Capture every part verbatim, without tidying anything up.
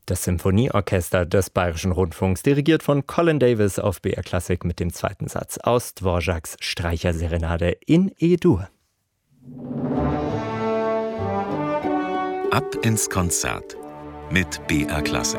Das Symphonieorchester des Bayerischen Rundfunks, dirigiert von Colin Davis auf B R Klassik mit dem zweiten Satz aus Dvořáks Streicherserenade in E-Dur. Ab ins Konzert mit B R Klassik.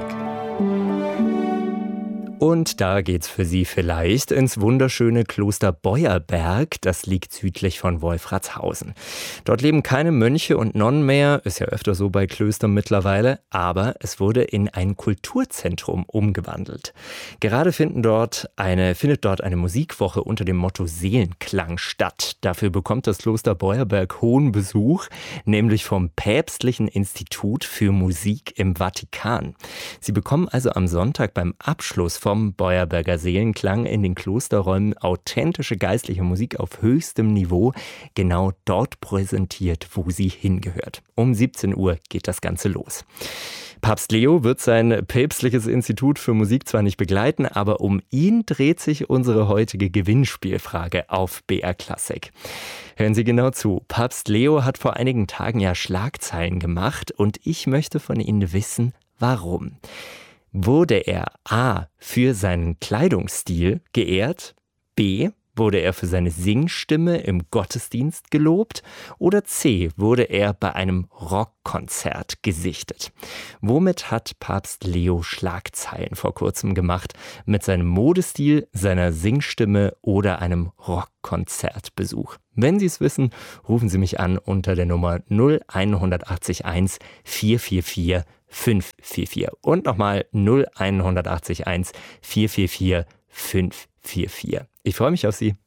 Und da geht's für Sie vielleicht ins wunderschöne Kloster Beuerberg. Das liegt südlich von Wolfratshausen. Dort leben keine Mönche und Nonnen mehr, ist ja öfter so bei Klöstern mittlerweile, aber es wurde in ein Kulturzentrum umgewandelt. Gerade finden dort eine, findet dort eine Musikwoche unter dem Motto Seelenklang statt. Dafür bekommt das Kloster Beuerberg hohen Besuch, nämlich vom Päpstlichen Institut für Musik im Vatikan. Sie bekommen also am Sonntag beim Abschluss vom Beuerberger Seelenklang in den Klosterräumen authentische geistliche Musik auf höchstem Niveau, genau dort präsentiert, wo sie hingehört. Um siebzehn Uhr geht das Ganze los. Papst Leo wird sein päpstliches Institut für Musik zwar nicht begleiten, aber um ihn dreht sich unsere heutige Gewinnspielfrage auf B R Klassik. Hören Sie genau zu. Papst Leo hat vor einigen Tagen ja Schlagzeilen gemacht und ich möchte von Ihnen wissen, warum. Wurde er A. für seinen Kleidungsstil geehrt, B. wurde er für seine Singstimme im Gottesdienst gelobt oder C. wurde er bei einem Rockkonzert gesichtet? Womit hat Papst Leo Schlagzeilen vor kurzem gemacht? Mit seinem Modestil, seiner Singstimme oder einem Rockkonzertbesuch? Wenn Sie es wissen, rufen Sie mich an unter der Nummer null eins acht eins vier vier vier fünf vier vier und nochmal null eins acht eins vier vier vier fünf vier vier. Ich freue mich auf Sie.